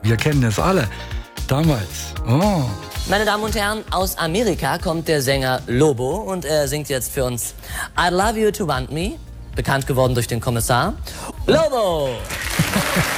Wir kennen es alle. Damals. Oh. Meine Damen und Herren, aus Amerika kommt der Sänger Lobo und er singt jetzt für uns I Love You to Want Me, bekannt geworden durch den Kommissar. Lobo!